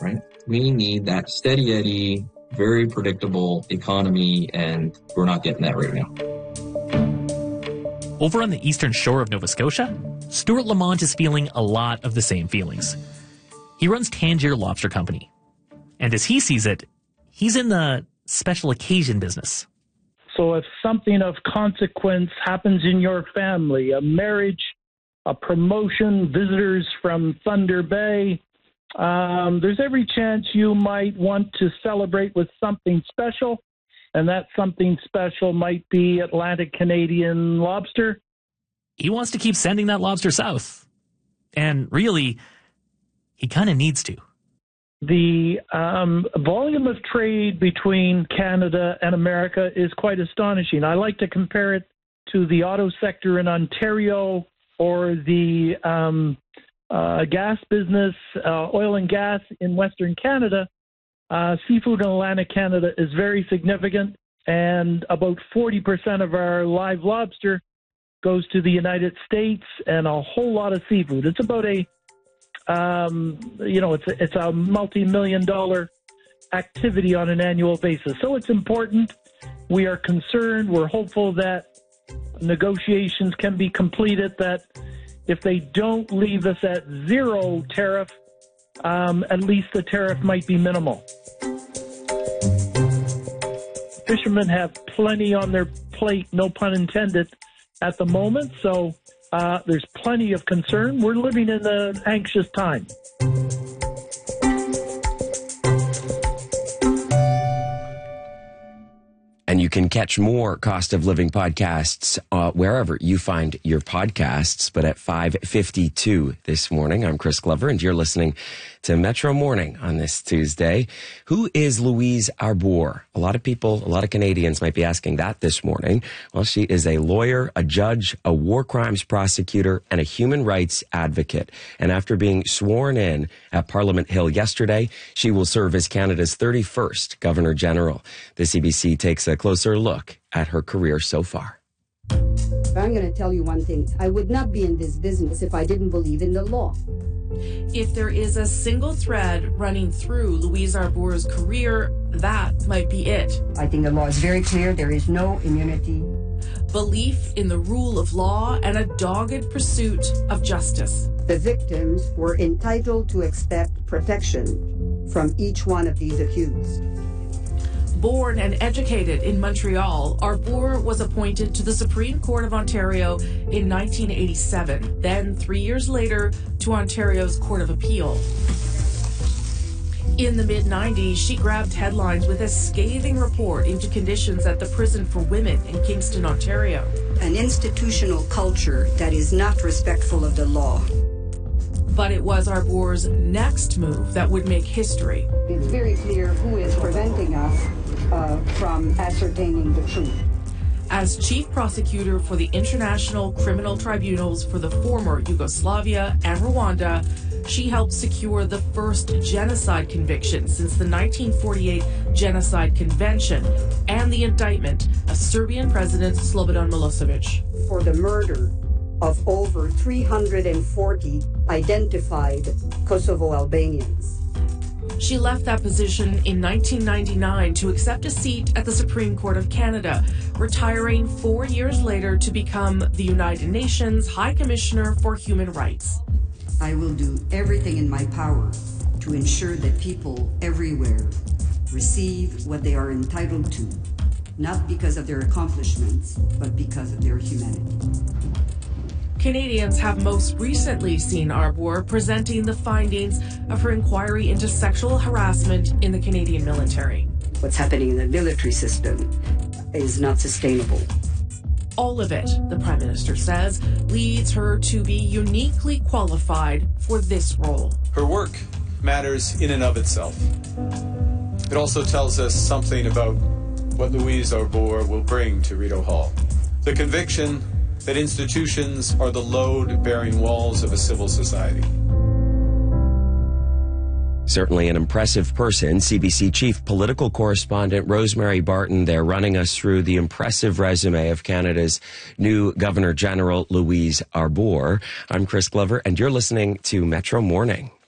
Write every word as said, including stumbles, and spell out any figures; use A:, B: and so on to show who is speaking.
A: right? We need that steady Eddie, very predictable economy, and we're not getting that right now.
B: Over on the eastern shore of Nova Scotia, Stuart Lamont is feeling a lot of the same feelings. He runs Tangier Lobster Company. And as he sees it, he's in the special occasion business.
C: So if something of consequence happens in your family, a marriage, a promotion, visitors from Thunder Bay, um, there's every chance you might want to celebrate with something special. And that something special might be Atlantic Canadian lobster.
B: He wants to keep sending that lobster south. And really, he kind of needs to.
C: The um, volume of trade between Canada and America is quite astonishing. I like to compare it to the auto sector in Ontario or the um, uh, gas business, uh, oil and gas in Western Canada. Uh, seafood in Atlantic Canada is very significant, and about forty percent of our live lobster goes to the United States, and a whole lot of seafood. It's about a, um, you know, it's a, it's a multi-million dollar activity on an annual basis. So it's important. We are concerned. We're hopeful that negotiations can be completed, that if they don't leave us at zero tariff, Um, at least the tariff might be minimal. Fishermen have plenty on their plate, no pun intended, at the moment. So uh, there's plenty of concern. We're living in an anxious time.
D: And you can catch more Cost of Living podcasts uh, wherever you find your podcasts. But at five fifty-two this morning, I'm Chris Glover, and you're listening to Metro Morning on this Tuesday. Who is Louise Arbour? A lot of people, a lot of Canadians might be asking that this morning. Well, she is a lawyer, a judge, a war crimes prosecutor, and a human rights advocate. And after being sworn in at Parliament Hill yesterday, she will serve as Canada's thirty-first Governor General. The C B C takes a closer look at her career so far.
E: I'm going to tell you one thing. I would not be in this business if I didn't believe in the law.
F: If there is a single thread running through Louise Arbour's career, that might be it.
E: I think the law is very clear. There is no immunity.
F: Belief in the rule of law and a dogged pursuit of justice.
E: The victims were entitled to expect protection from each one of these accused.
F: Born and educated in Montreal, Arbour was appointed to the Supreme Court of Ontario in nineteen eighty-seven, then three years later to Ontario's Court of Appeal. In the mid nineties, she grabbed headlines with a scathing report into conditions at the prison for women in Kingston, Ontario.
E: An institutional culture that is not respectful of the law.
F: But it was Arbour's next move that would make history.
E: It's very clear who is preventing us uh, from ascertaining the truth.
F: As chief prosecutor for the International Criminal Tribunals for the former Yugoslavia and Rwanda, she helped secure the first genocide conviction since the nineteen forty-eight Genocide Convention and the indictment of Serbian President Slobodan Milosevic.
E: For the murder of over three hundred forty identified Kosovo Albanians.
F: She left that position in nineteen ninety-nine to accept a seat at the Supreme Court of Canada, retiring four years later to become the United Nations High Commissioner for Human Rights.
E: I will do everything in my power to ensure that people everywhere receive what they are entitled to, not because of their accomplishments, but because of their humanity.
F: Canadians have most recently seen Arbour presenting the findings of her inquiry into sexual harassment in the Canadian military.
E: What's happening in the military system is not sustainable.
F: All of it, the Prime Minister says, leads her to be uniquely qualified for this role.
G: Her work matters in and of itself. It also tells us something about what Louise Arbour will bring to Rideau Hall. The conviction that institutions are the load-bearing walls of a civil society.
D: Certainly an impressive person. C B C chief political correspondent Rosemary Barton there running us through the impressive resume of Canada's new Governor General, Louise Arbour. I'm Chris Glover, and you're listening to Metro Morning.